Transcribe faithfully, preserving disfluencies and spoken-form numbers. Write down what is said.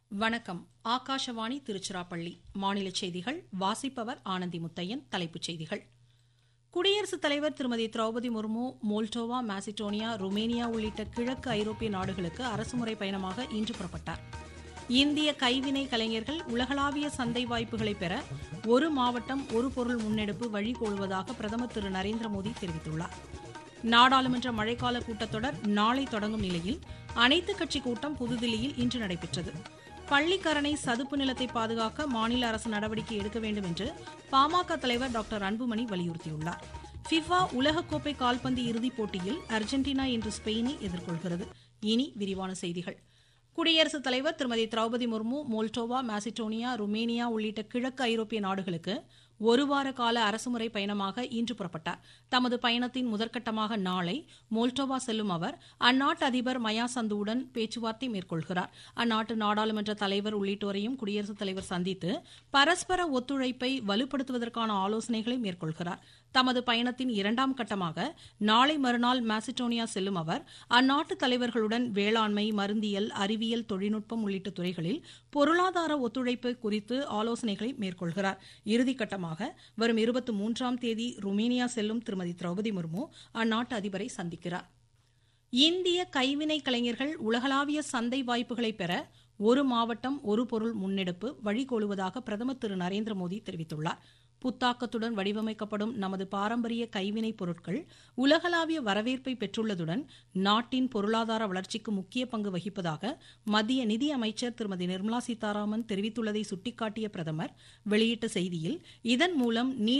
வணக்கம். ஆகாஷவாணி திருச்சிராப்பள்ளி. மாநில செய்திகள் வாசிப்பவர் ஆனந்தி முத்தையன். தலைப்புச் செய்திகள். குடியரசுத் தலைவர் திருமதி Draupadi Murmu Moldova, Macedonia, Romania உள்ளிட்ட கிழக்கு ஐரோப்பிய நாடுகளுக்கு அரசுமுறை பயணமாக இன்று புறப்பட்டார். இந்திய கைவினை கலைஞர்கள் உலகளாவிய சந்தை வாய்ப்புகளை பெற ஒரு மாவட்டம் ஒரு பொருள் முன்னெடுப்பு வழிகோலுவதாக பிரதமர் திரு நரேந்திர மோடி தெரிவித்துள்ளார். நாடாளுமன்ற மழைக்கால கூட்டத்தொடர் நாளை தொடங்கும் நிலையில் அனைத்துக் கட்சி கூட்டம் புதுதில்லியில் இன்று நடைபெற்றது. பள்ளிக்கரணை சதுப்பு நிலத்தை பாதுகாக்க மாநில அரசு நடவடிக்கை எடுக்க வேண்டும் என்று பாமக தலைவர் டாக்டர் அன்புமணி வலியுறுத்தியுள்ளார். ஃபிஃபா உலகக்கோப்பை கால்பந்து இறுதிப் போட்டியில் அர்ஜென்டினா இன்று ஸ்பெயினை எதிர்கொள்கிறது. இனி விரிவான செய்திகள். குடியரசுத் தலைவர் திருமதி Draupadi Murmu Moldova, Macedonia, Romania உள்ளிட்ட கிழக்கு ஐரோப்பிய நாடுகளுக்கு ஒருவார கால அரசுமுறை பயணமாக இன்று புறப்பட்டார். தமது பயணத்தின் முதற்கட்டமாக நாளை மோல்டோவா செல்லும் அவர் அந்நாட்டு அதிபர் மயா சந்துவுடன் பேச்சுவார்த்தை மேற்கொள்கிறார். அந்நாட்டு நாடாளுமன்ற தலைவர் உள்ளிட்டோரையும் குடியரசுத் தலைவர் சந்தித்து பரஸ்பர ஒத்துழைப்பை வலுப்படுத்துவதற்கான ஆலோசனைகளை மேற்கொள்கிறார். தமது பயணத்தின் இரண்டாம் கட்டமாக நாளை மறுநாள் மாசிடோனியா செல்லும் அவர் அந்நாட்டு தலைவர்களுடன் வேளாண்மை, மருந்தியல், அறிவியல், தொழில்நுட்பம் உள்ளிட்ட துறைகளில் பொருளாதார ஒத்துழைப்பு குறித்து ஆலோசனைகளை மேற்கொள்கிறார். இறுதிக்கட்டமாக வரும் இருபத்தி மூன்றாம் தேதி ருமேனியா செல்லும் திருமதி திரௌபதி முர்மு அந்நாட்டு அதிபரை சந்திக்கிறார். இந்திய கைவினை கலைஞர்கள் உலகளாவிய சந்தை வாய்ப்புகளை பெற ஒரு மாவட்டம் ஒரு பொருள் முன்னெடுப்பு வழிகோலுவதாக பிரதமர் திரு நரேந்திர மோடி தெரிவித்துள்ளார். புத்தாக்கத்துடன் வடிவமைக்கப்படும் நமது பாரம்பரிய கைவினைப் பொருட்கள் உலகளாவிய வரவேற்பை பெற்றுள்ளதுடன் நாட்டின் பொருளாதார வளர்ச்சிக்கு முக்கிய பங்கு வகிப்பதாக மத்திய நிதி அமைச்சர் திருமதி நிர்மலா சீதாராமன் தெரிவித்துள்ளதை சுட்டிக்காட்டிய பிரதமர் வெளியிட்ட செய்தியில், இதன் மூலம்